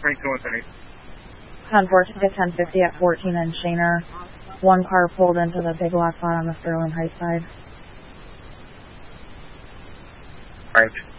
Frank 217. 10-4 ticket 1050 at 14 and Shaner. One car pulled into the big lot spot on the Sterling Heights side. Alright.